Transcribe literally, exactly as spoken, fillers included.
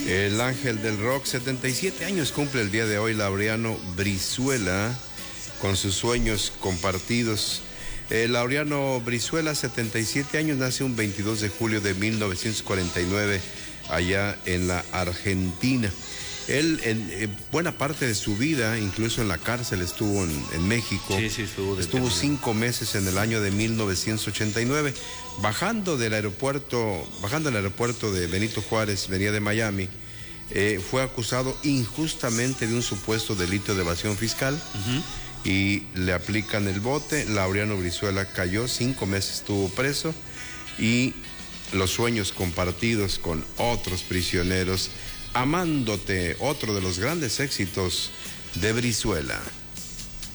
El ángel del rock, setenta y siete años cumple el día de hoy Laureano Brizuela, con sus sueños compartidos. Eh, Laureano Brizuela, setenta y siete años, nace un veintidós de julio de mil novecientos cuarenta y nueve, allá en la Argentina. Él, en, en buena parte de su vida, incluso en la cárcel, estuvo en, en México. Sí, sí, estuvo. Estuvo cinco meses en el año de mil novecientos ochenta y nueve. Bajando del aeropuerto, bajando del aeropuerto de Benito Juárez, venía de Miami, eh, fue acusado injustamente de un supuesto delito de evasión fiscal. Uh-huh. Y le aplican el bote. Laureano Brizuela cayó, cinco meses estuvo preso, y los sueños compartidos con otros prisioneros. Amándote, otro de los grandes éxitos de Brizuela.